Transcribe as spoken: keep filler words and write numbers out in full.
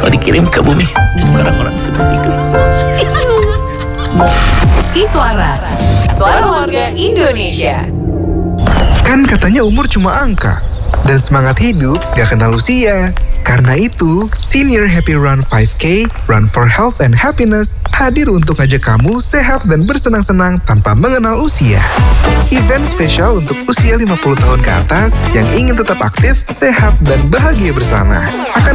atau dikirim ke bumi orang-orang seperti itu. Iswara, suara warga Indonesia. Kan katanya umur cuma angka, dan semangat hidup gak kenal usia. Karena itu, Senior Happy Run lima K, Run for Health and Happiness, hadir untuk ngajak kamu sehat dan bersenang-senang tanpa mengenal usia. Event spesial untuk usia lima puluh tahun ke atas yang ingin tetap aktif, sehat, dan bahagia bersama. Akan